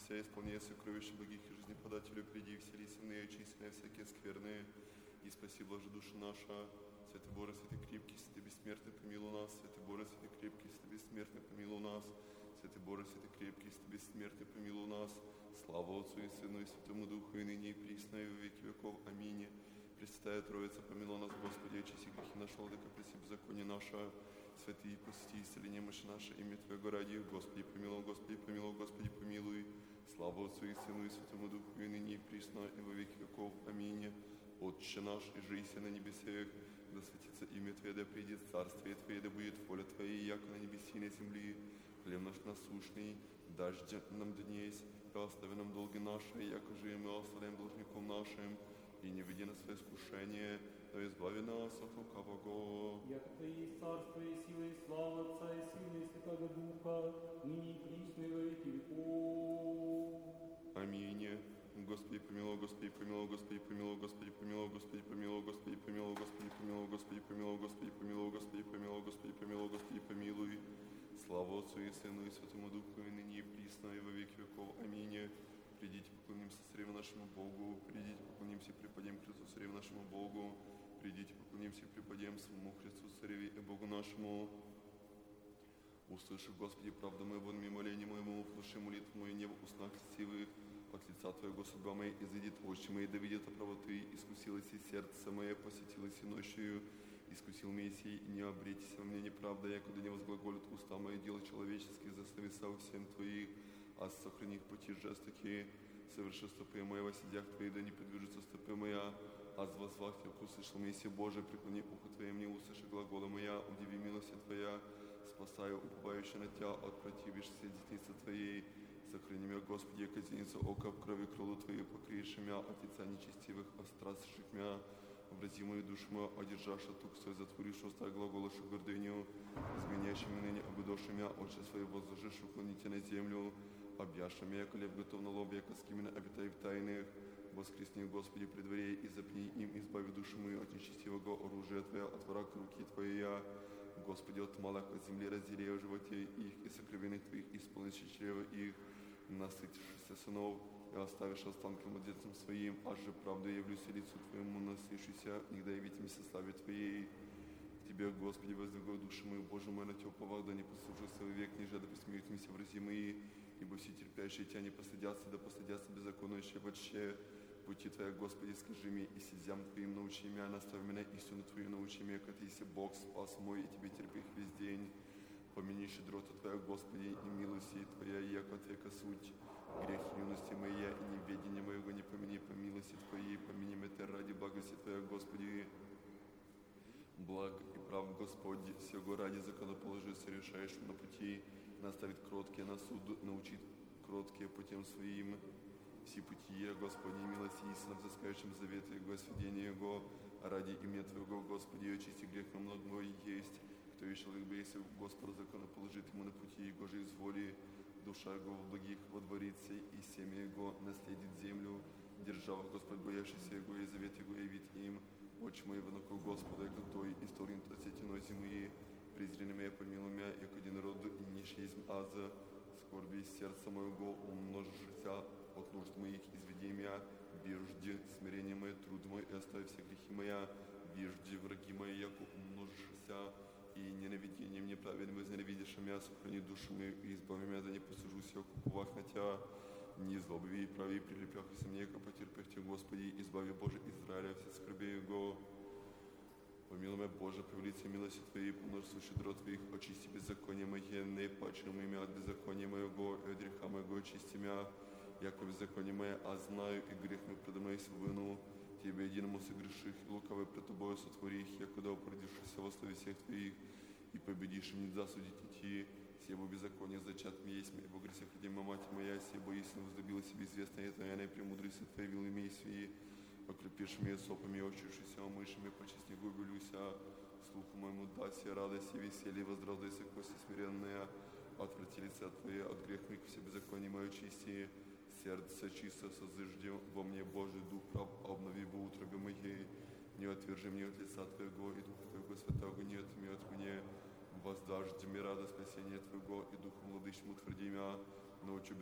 вся исполняя сокровища благих и жизнеподателю, приди, вселись в ныне, очисти всякие скверные, и спаси, блажи душа наша. Святый Боже, святый крепкий, святый бессмертный, помилуй нас. Святый Боже, святый крепкий, святый бессмертный, помилуй нас. Святый Боже, святый крепкий, святый бессмертный, помилуй нас. Слава Отцу и Сыну и Святому Духу, и ныне и присно, и во веки веков. Аминь. Пресвятая Троица, помилуй нас, Господи, очисти грехи наши, владыка, прости беззаконие наше. Святые, пости, исцели немощи наши, имя Твоего ради. Господи, помилуй, Господи, помилуй, Господи, помилуй. Слава Отцу и Сыну и Святому Духу, и ныне и присно, и во веки веков. Аминь. Отче наш, и жися на небесах, да светится имя Твое, да придет царствие Твое, да будет воля Твоя, яко на небеси и на земли. Хлеб наш насущный, дашь нам днесь, и остави нам долги наши, яко же и мы оставляем должником нашим, и не веди нас в искушение, но избави нас от лукавого. Яко Твое есть царство, и сила, и слава Отца, и Сына, и Святого Духа, ныне и присно, и во веки веков. Аминь. Господи, помилуй, Господи, помилуй, Господи, помилуй, Господи, помилуй, Господи, помилуй, Господи, помилуй, Господи, помилуй, Господи, помилуй, Господи, помилуй, Господи, помилуй, Господи, помилуй, Господи, помилуй. Слава Отцу и Сыну и Святому Духу, и ныне и присно, и во веки веков. Аминь. Придите, поклонимся цареву нашему Богу, придите, поклонимся и преподем Христу цареву нашему Богу, придите, поклонимся и преподем самому Христу цареве и Богу нашему. Услыши, Господи, правду мою, вон моление моему, услыши молитву мою, небо устна красивых, от лица Твоего судьба моя изыдет, очи мои да видят оправу Ты, искусилось и сердце мое, посетилось и ночью, искусил меня сей, и не обретися во мне неправда, якуда не возглаголят уста мои, дела человеческие, заставися во всем Твоих, а сохрани их пути жестокие, соверши стопы мои во сидях Твоих, да не подвижется стопы моя, аз возвах Тебя, услышал Мессия Божий, преклони ухо Твое мне, услыши глагола моя, удиви милости Твоя, спасаю уповающий на Тебя от противившейся детицы Твоей. Сохрани меня, Господи, яко зеница ока в крови крылу Твою, покриешь мя от лица нечестивых, острастших мя, образи мою душу мою, одержаша тук свой, затворивши уста глаголошу гордыню, изменяющими ныне обидоши мя, очи свои возложишь, уклоните на землю, объяша мя, яко лев готов на лоб, яко скимена обитай в тайных, воскресни, Господи, при дворе, и запни им, избави душу мою от нечестивого оружия Твоя, от враг руки Твоя. Господи, от малых от земли раздели в животе их, и сокровенных Твоих исполнишь чрева их, насытившихся сынов, и оставишь останки младенцам своим, аж же правду явлюсь лицу Твоему, насышися, нигда явитимся славе Твоей. К Тебе, Господи, воздвигаю душу мою, Боже мой, на Тебя уповах, да не послужился век, ниже, да посмеются врази мои, ибо все терпящие Тебя не постыдятся, да постыдятся беззаконующие вообще. Пути Твоя, Господи, скажи мне, и сидям Твоим научи меня, наставь меня истину Твою, научи меня, как Ты есть Бог, спас мой, и Тебе терпи их весь день. Помяни щедрота Твоя, Господи, и милости Твоя, яко от века суть. Грех юности моя и неведение моего не помяни, по милости Твоей, помяни меня Ты ради благости Твоя, Господи. Благ и прав Господь, сего ради законоположи, совершаешь на пути, наставить кроткие на суд, научить кроткие путем своим. Все пути, Господи, милости истинно взыскающим завета Его, сведения Его, ради имени Твоего, Господи, очисти грех на много мой есть. Кто и человек бы, если Господа закона положит ему на пути Его же изволи, душа Его в благих водворится, и семя Его наследит землю. Держава Господь, боявшийся Его, и завет Его явит им. Очи мои внуку Господа, как Той, историн от сетиной зимы, презренно меня, помилуй меня, як один род, и ниже из аза, скорби из сердца моего, умножишься от нужд моих, изведи меня, бежди смирение мое, труд мой, и оставь все грехи моя, бежди враги мои, яко умножишься, и ненавидением неправедным возненавидишь меня, сохрани душу мою, и избави меня, да не посужусь, яко уповах на Тебя, не злобиви и прави, прилепяхайся мне, яко потерпях Тебя, Господи, избави, Боже, Израиля, все скорби Его. Помилуй меня, Боже, по велице милости Твоей, по множеству щедрот Твоих, очисти беззаконие мое, не паче имя от беззакония моего, и от греха моего очисти меня, яко беззаконие мое, а знаю, и грех мой предо мной свину, Тебе единому согреших, и лукавый пред Тобою сотворих, якуда упородившийся во слове всех Твоих, и победишь мне засудить идти, сего беззаконие зачат мне есть, ибо грехах едима мать моя, сего истину возлюбила себе известно, это я премудрости Твоей вил имей свои, окрепишь меня сопами, очившися омышами, почестни губилюся, слуху моему даси, радость и веселье, воздрождайся кости смиренные, отврати лица Твои, от грех моих все беззаконие мое чисти, сердце чисто созыжди во мне, Божий Дух прав, обнови во утробе моей, не отвержи мне от лица Твоего, и Духа Твоего Святого не отми от мне, воздашь мне радость спасения Твоего, и Духом владычему тверди меня, научу